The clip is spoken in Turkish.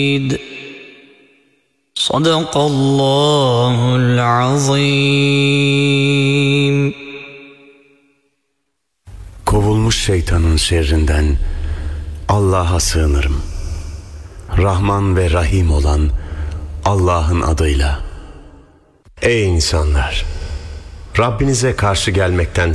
Sadakallahul azim. Kovulmuş şeytanın şerrinden Allah'a sığınırım. Rahman ve Rahim olan Allah'ın adıyla. Ey insanlar! Rabbinize karşı gelmekten